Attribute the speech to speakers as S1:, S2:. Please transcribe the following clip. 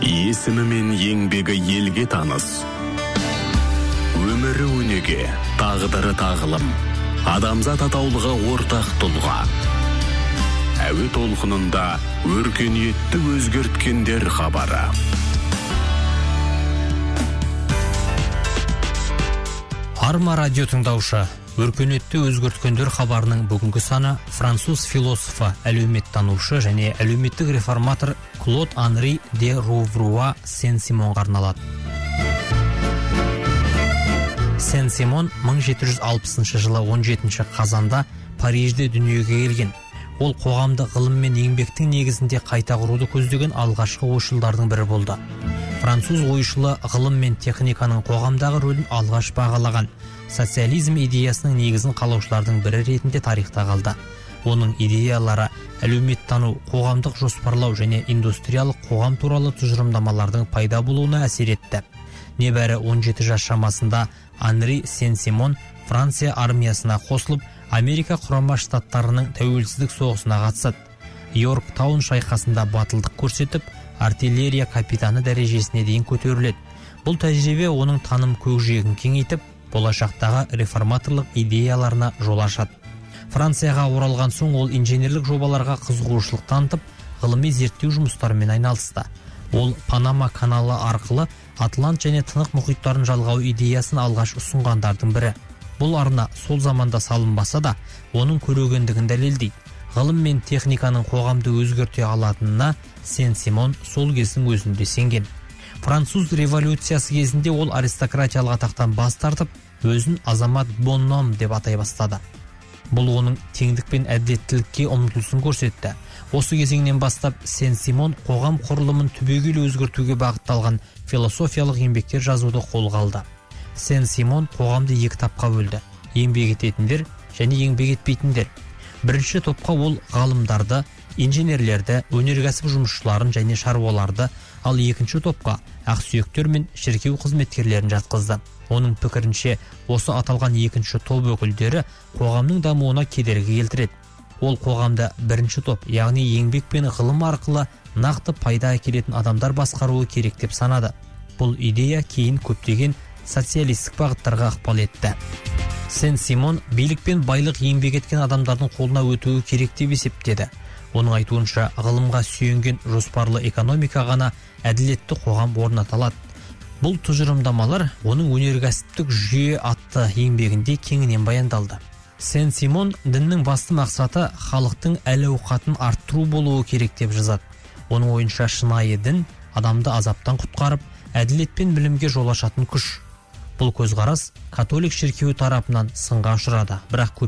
S1: Есімі мен еңбегі елге таныс. Өмірі өнеге, тағдыры тағылым. Адамзат атаулыға ортақ тұлға. Әуе толқынында өркениетті өзгерткендер хабары.
S2: Арма радио тыңдаушы, өркениетті өзгерткендер хабарының бүгінгі саны француз философы, әлеуметтанушы және әлеуметтік реформатор Клод Анри де Роувруа Сен-Симонға арналады. Сен-Симон 1760 жылы 17 қазанда Парижде дүниеге келген. Ол қоғамды ғылым мен еңбектің негізінде қайта құруды көздеген алғашқы ойшылдардың бірі болды. Француз ойшылы ғылым мен техниканың қоғамдағы рөлін алғаш бағалаған, социализм идеясының негізін қалаушылардың бірі ретінде тарихта қалды. Оның идеялары әлеуметтану, қоғамдық жоспарлау және индустриялық қоғам туралы тұжырымдамалардың пайда болуына әсер етті. Небәрі 17 жас шамасында Анри Сен-Симон Франция армиясына қосылып, Америка құрама штаттарының тәуелсіздік соғысына қатысады. Йорктаун шайқасында батылдық көрсетіп, артиллерия капитаны дәрежесіне дейін көтеріледі. Бұл тәжірибе оның таным көкжиегін кеңейтіп, болашақтағы реформаторлық идеяларына жол ашады. Францияға оралған соң ол инженерлік жобаларға қызығушылық танытып, ғылыми зерттеу жұмыстарымен айналысты. Ол Панама каналы арқылы Атлант және Тынық мұхиттарын жалғау идеясын алғаш ұсынғандардың бірі. Бұл арна сол заманда салынбаса да, оның көрегендігін дәлелдейді. Ғылым мен техниканың қоғамды өзгерте алатынына Сен-Симон сол кездің өзінде сенген. Француз революциясы кезінде ол аристократиялық атақтан бас тартып, өзін азамат бонном деп атай бастады. Бұл оның теңдік пен әділеттілікке ұмтылысын көрсетті. Осы кезеңнен бастап Сен-Симон қоғам құрылымын түбегейлі өзгертуге бағытталған философиялық еңбектер жазуды қолға алды. Сен-Симон қоғамды екі тапқа бөлді: еңбек ететіндер және еңбек етпейтіндер. Бірінші топқа ол ғалымдарды, инженерлерді, өнеркәсіп жұмысшыларын және шаруаларды, ал екінші топқа ақсүйектер мен шіркеу қызметкерлерін жатқызды. Оның пікірінше, осы аталған екінші топ өкілдері қоғамның дамуына кедергі келтіреді. Ол қоғамда бірінші топ, яғни еңбек пен ғылым арқылы нақты пайда әкелетін адамдар басқаруы керек деп санады. Бұл идея кейін көптеген социалистік бағыттарға ықпал етті. Сен-Симон билік пен байлық еңбек еткен адамдардың қолына өтуі керек деп есептеді. Оның айтуынша, ғылымға сүйенген жоспарлы экономика ғана әділетті қоғам орната алады. Бұл тұжырымдамалар оның өнеркәсіптік жүйе атты еңбегінде кеңінен баяндалды. Сен-Симон діннің басты мақсаты халықтың әл-ауқатын арттыру болуы керек деп жазады. Оның ойынша, шынайы дін адамды азаптан құтқарып, әділет пен білімге жол ашатын күш. Бұл көзқарас католик шіркеуі тарапынан сынға ұшырады, бірақ